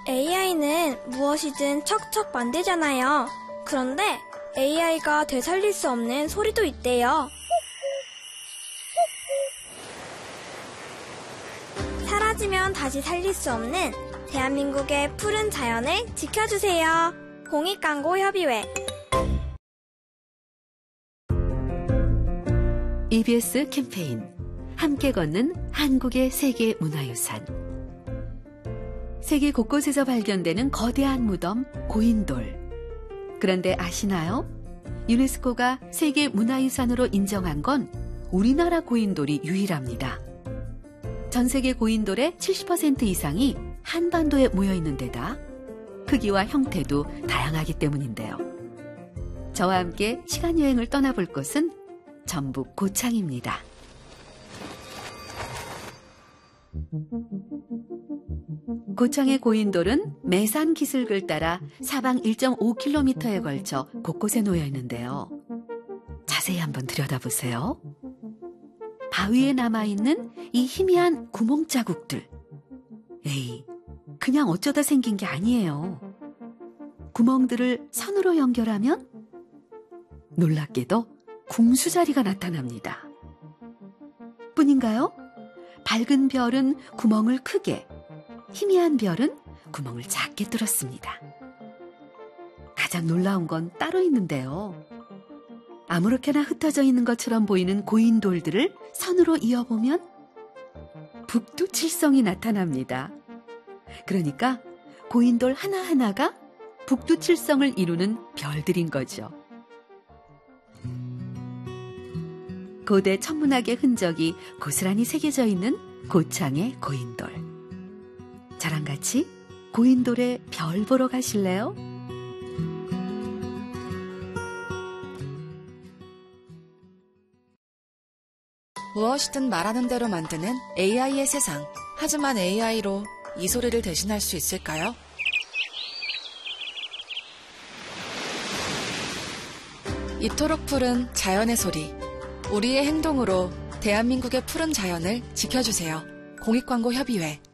AI는 무엇이든 척척 만들잖아요. 그런데 AI가 되살릴 수 없는 소리도 있대요. 사라지면 다시 살릴 수 없는 대한민국의 푸른 자연을 지켜주세요. 공익광고협의회. EBS 캠페인 함께 걷는 한국의 세계 문화유산. 세계 곳곳에서 발견되는 거대한 무덤 고인돌. 그런데 아시나요? 유네스코가 세계 문화유산으로 인정한 건 우리나라 고인돌이 유일합니다. 전 세계 고인돌의 70% 이상이 한반도에 모여 있는 데다 크기와 형태도 다양하기 때문인데요. 저와 함께 시간여행을 떠나볼 곳은 전북 고창입니다. 고창의 고인돌은 매산 기슭을 따라 사방 1.5km에 걸쳐 곳곳에 놓여 있는데요. 자세히 한번 들여다보세요. 바위에 남아있는 이 희미한 구멍 자국들. 에이, 그냥 어쩌다 생긴 게 아니에요. 구멍들을 선으로 연결하면 놀랍게도 궁수자리가 나타납니다. 뿐인가요? 밝은 별은 구멍을 크게, 희미한 별은 구멍을 작게 뚫었습니다. 가장 놀라운 건 따로 있는데요. 아무렇게나 흩어져 있는 것처럼 보이는 고인돌들을 선으로 이어보면 북두칠성이 나타납니다. 그러니까 고인돌 하나하나가 북두칠성을 이루는 별들인 거죠. 고대 천문학의 흔적이 고스란히 새겨져 있는 고창의 고인돌. 저랑 같이 고인돌의 별 보러 가실래요? 무엇이든 말하는 대로 만드는 AI의 세상. 하지만 AI로 이 소리를 대신할 수 있을까요? 이토록 푸른 자연의 소리. 우리의 행동으로 대한민국의 푸른 자연을 지켜주세요. 공익광고협의회.